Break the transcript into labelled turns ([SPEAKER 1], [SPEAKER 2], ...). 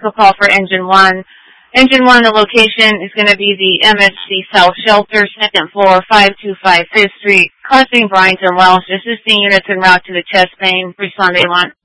[SPEAKER 1] tactical call for Engine 1. Engine 1, the location is going to be the MSC South Shelter, 2nd floor, 525 5th Street, Crossing Bryant and Welsh, assisting units en route to the chest pain. Respond A1.